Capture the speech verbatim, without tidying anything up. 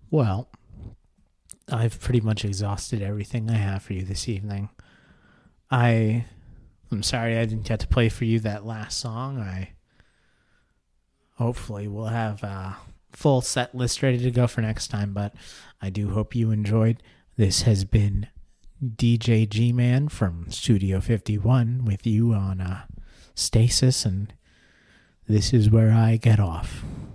Well, I've pretty much exhausted everything I have for you this evening. I, I'm sorry I didn't get to play for you that last song. I hopefully will have a full set list ready to go for next time, but I do hope you enjoyed. This has been D J G-Man from Studio fifty-one with you on uh, Stasis, and this is where I get off.